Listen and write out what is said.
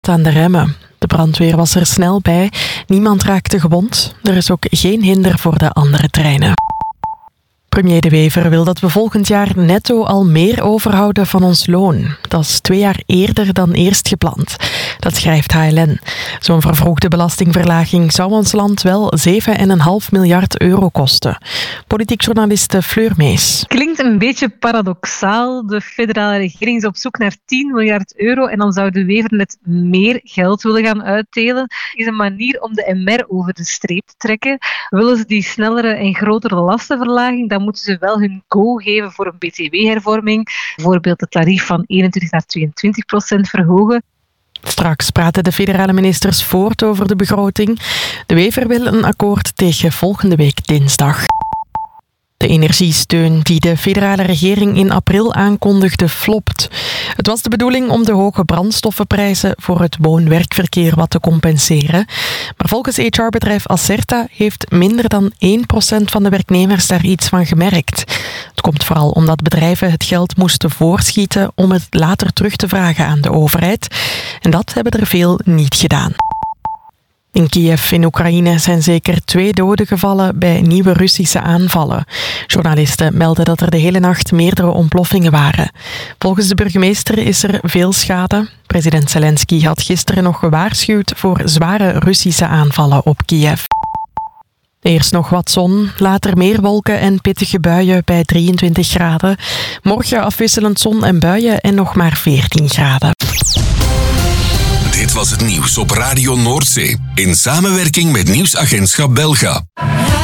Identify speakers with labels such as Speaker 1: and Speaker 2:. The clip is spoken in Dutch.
Speaker 1: aan de remmen. De brandweer was er snel bij. Niemand raakte gewond. Er is ook geen hinder voor de andere treinen. Premier De Wever wil dat we volgend jaar netto al meer overhouden van ons loon. Dat is 2 jaar eerder dan eerst gepland. Dat schrijft HLN. Zo'n vervroegde belastingverlaging zou ons land wel 7,5 miljard euro kosten. Politiek journaliste Fleur Mees.
Speaker 2: Klinkt een beetje paradoxaal. De federale regering is op zoek naar 10 miljard euro en dan zou De Wever net meer geld willen gaan uitdelen. Is een manier om de MR over de streep te trekken. Willen ze die snellere en grotere lastenverlaging, dan moeten ze wel hun go geven voor een btw-hervorming. Bijvoorbeeld het tarief van 21 naar 22% verhogen.
Speaker 1: Straks praten de federale ministers voort over de begroting. De Wever wil een akkoord tegen volgende week dinsdag. De energiesteun die de federale regering in april aankondigde flopt. Het was de bedoeling om de hoge brandstoffenprijzen voor het woon-werkverkeer wat te compenseren. Maar volgens HR-bedrijf Acerta heeft minder dan 1% van de werknemers daar iets van gemerkt. Het komt vooral omdat bedrijven het geld moesten voorschieten om het later terug te vragen aan de overheid. En dat hebben er veel niet gedaan. In Kiev in Oekraïne zijn zeker 2 doden gevallen bij nieuwe Russische aanvallen. Journalisten melden dat er de hele nacht meerdere ontploffingen waren. Volgens de burgemeester is er veel schade. President Zelensky had gisteren nog gewaarschuwd voor zware Russische aanvallen op Kiev. Eerst nog wat zon, later meer wolken en pittige buien bij 23 graden. Morgen afwisselend zon en buien en nog maar 14 graden.
Speaker 3: Dit was het nieuws op Radio Noordzee in samenwerking met Nieuwsagentschap Belga.